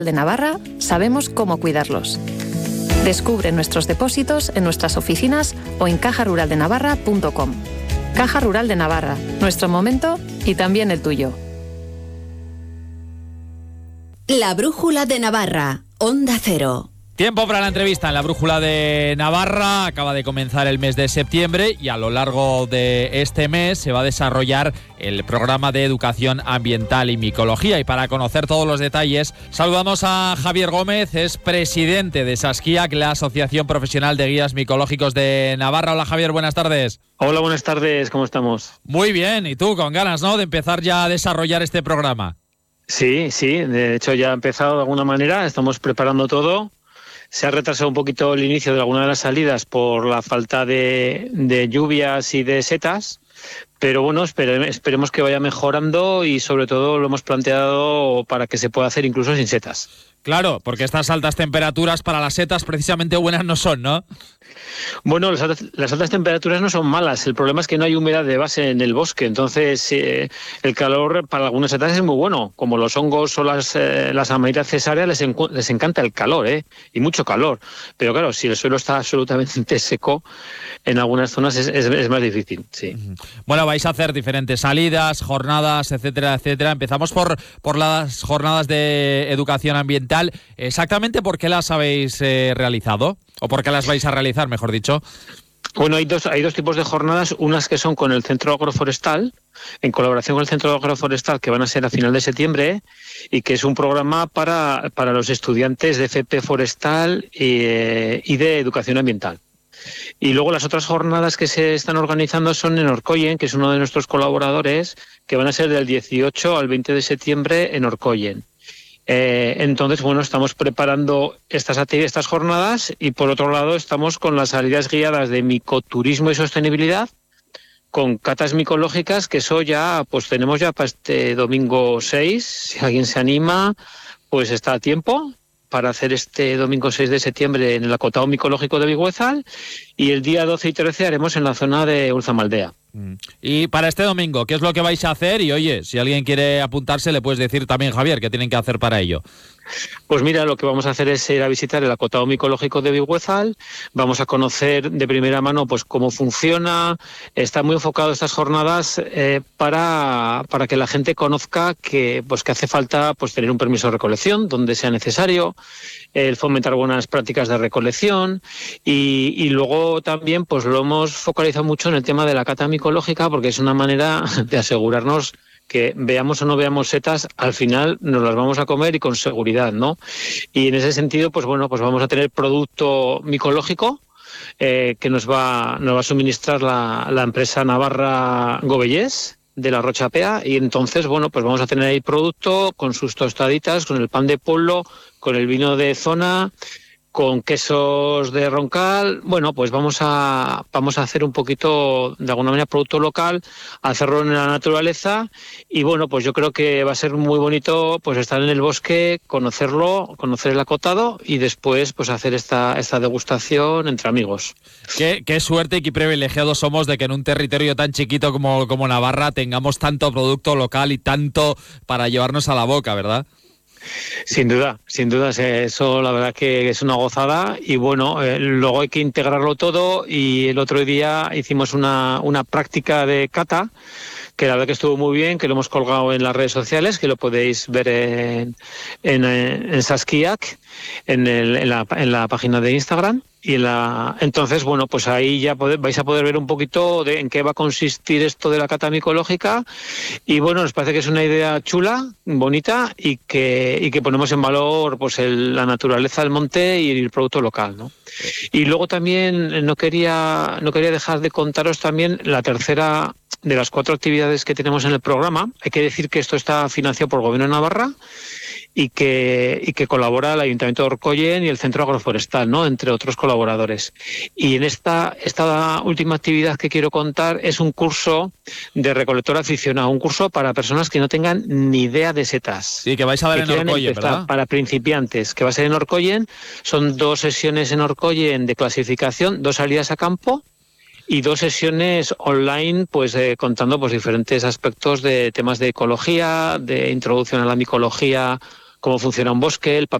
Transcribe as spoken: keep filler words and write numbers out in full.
de Navarra sabemos cómo cuidarlos. Descubre nuestros depósitos en nuestras oficinas o en caja rural de navarra punto com. Caja Rural de Navarra, nuestro momento y también el tuyo. La Brújula de Navarra, Onda Cero. Tiempo para la entrevista en la Brújula de Navarra. Acaba de comenzar el mes de septiembre y a lo largo de este mes se va a desarrollar el programa de educación ambiental y micología. Y para conocer todos los detalles, saludamos a Javier Gómez, es presidente de SASKIAC, la Asociación Profesional de Guías Micológicos de Navarra. Hola Javier, buenas tardes. Hola, buenas tardes, ¿cómo estamos? Muy bien, y tú con ganas, ¿no?, de empezar ya a desarrollar este programa. Sí, sí, de hecho ya ha empezado de alguna manera, estamos preparando todo. Se ha retrasado un poquito el inicio de alguna de las salidas por la falta de, de lluvias y de setas, pero bueno, espere, esperemos que vaya mejorando y sobre todo lo hemos planteado para que se pueda hacer incluso sin setas. Claro, porque estas altas temperaturas para las setas precisamente buenas no son, ¿no? Bueno, las altas, las altas temperaturas no son malas. El problema es que no hay humedad de base en el bosque. Entonces, eh, el calor para algunas setas es muy bueno. Como los hongos o las, eh, las amanitas cesáreas, les, encu- les encanta el calor, ¿eh? Y mucho calor. Pero claro, si el suelo está absolutamente seco, en algunas zonas es, es, es más difícil, sí. Bueno, vais a hacer diferentes salidas, jornadas, etcétera, etcétera. Empezamos por, por las jornadas de educación ambiental. ¿Exactamente por qué las habéis eh, realizado? ¿O por qué las vais a realizar, mejor dicho? Bueno, hay dos, hay dos tipos de jornadas, unas que son con el Centro Agroforestal, en colaboración con el Centro Agroforestal, que van a ser a final de septiembre, y que es un programa para, para los estudiantes de F P Forestal y, y de Educación Ambiental. Y luego las otras jornadas que se están organizando son en Orcoyen, que es uno de nuestros colaboradores, que van a ser del dieciocho al veinte de septiembre en Orcoyen. Eh, entonces, bueno, estamos preparando estas estas jornadas y por otro lado estamos con las salidas guiadas de micoturismo y sostenibilidad, con catas micológicas, que eso ya, pues tenemos ya para este domingo seis, si alguien se anima, pues está a tiempo para hacer este domingo seis de septiembre en el acotado micológico de Biguezal, y el día doce y trece haremos en la zona de Ulzamaldea. Y para este domingo, ¿qué es lo que vais a hacer? Y oye, si alguien quiere apuntarse, le puedes decir también, Javier, qué tienen que hacer para ello. Pues mira, lo que vamos a hacer es ir a visitar el acotado micológico de Biguezal, vamos a conocer de primera mano pues cómo funciona. Está muy enfocado estas jornadas eh, para, para que la gente conozca que, pues, que hace falta pues tener un permiso de recolección donde sea necesario, el fomentar buenas prácticas de recolección y, y luego también pues lo hemos focalizado mucho en el tema de la cata micológica, porque es una manera de asegurarnos que veamos o no veamos setas, al final nos las vamos a comer y con seguridad, ¿no? Y en ese sentido, pues bueno, pues vamos a tener producto micológico eh, que nos va, nos va a suministrar la, la empresa navarra Gobellés de la Rocha Pea, y entonces, bueno, pues vamos a tener ahí producto con sus tostaditas, con el pan de pueblo, con el vino de zona, con quesos de Roncal. Bueno, pues vamos a vamos a hacer un poquito, de alguna manera, producto local, hacerlo en la naturaleza, y bueno, pues yo creo que va a ser muy bonito pues estar en el bosque, conocerlo, conocer el acotado y después pues hacer esta, esta degustación entre amigos. Qué, qué suerte y qué privilegiados somos de que en un territorio tan chiquito como, como Navarra tengamos tanto producto local y tanto para llevarnos a la boca, ¿verdad? Sin duda, sin duda, eso la verdad que es una gozada, y bueno, eh, luego hay que integrarlo todo, y el otro día hicimos una, una práctica de cata, que la verdad que estuvo muy bien, que lo hemos colgado en las redes sociales, que lo podéis ver en, en, en SASKIAC, en, el, en, la, en la página de Instagram. Y la, entonces, bueno, pues ahí ya poder, vais a poder ver un poquito de en qué va a consistir esto de la cata micológica, y bueno, nos parece que es una idea chula, bonita, y que, y que ponemos en valor pues el, la naturaleza del monte y el producto local, ¿no? Y luego también no quería, no quería dejar de contaros también la tercera de las cuatro actividades que tenemos en el programa. Hay que decir que esto está financiado por el Gobierno de Navarra, y que, y que colabora el Ayuntamiento de Orcoyen y el Centro Agroforestal, ¿no?, entre otros colaboradores. Y en esta, esta última actividad que quiero contar es un curso de recolector aficionado, un curso para personas que no tengan ni idea de setas. Sí, que vais a ver en Orcoyen, empezar, ¿verdad? Para principiantes, que va a ser en Orcoyen. Son dos sesiones en Orcoyen de clasificación, dos salidas a campo, y dos sesiones online, pues eh, contando pues diferentes aspectos de temas de ecología, de introducción a la micología cómo funciona un bosque, el